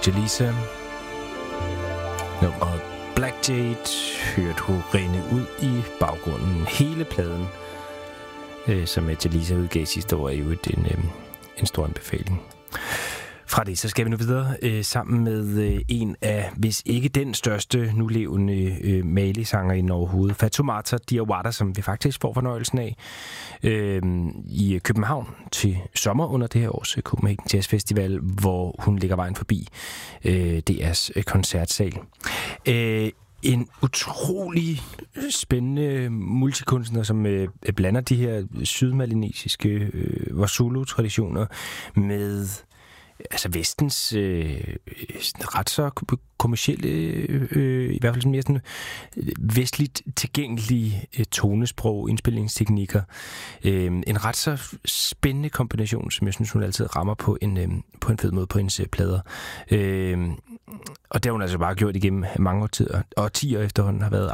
Jalisa. Nummeret Black Jade hørte hun rende ud i baggrunden. Hele pladen, som Jalisa udgav sidste år, er jo en stor anbefaling. Fra det, så skal vi nu videre sammen med en af, hvis ikke den største nulevende Mali-sanger i overhovedet, Fatoumata Diawara, som vi faktisk får fornøjelsen af i København til sommer under det her års Copenhagen Jazz Festival, hvor hun ligger vejen forbi DR's koncertsal. En utrolig spændende multikunstner, som blander de her sydmalinesiske Wasulu-traditioner med vestens ret så kommercielle, i hvert fald mere sådan vestligt tilgængelige tonesprog, indspillingsteknikker. En ret så spændende kombination, som jeg synes, hun altid rammer på en fed måde på hendes plader. Og det har hun altså bare gjort igennem mange årtier efterhånden, har været